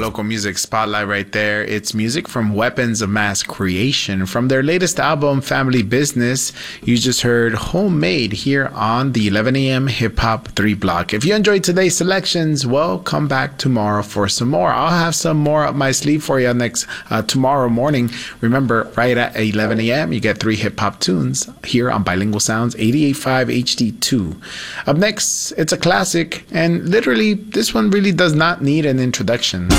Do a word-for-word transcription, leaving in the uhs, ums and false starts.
local music spotlight right there. It's music from Weapons of Mass Creation from their latest album, Family Business. You just heard Homemade here on the eleven a.m. Hip Hop three Block. If you enjoyed today's selections, well, come back tomorrow for some more. I'll have some more up my sleeve for you next uh, tomorrow morning. Remember, right at eleven a.m., you get three hip hop tunes here on Bilingual Sounds eighty-eight point five H D two. Up next, it's a classic, and literally, this one really does not need an introduction.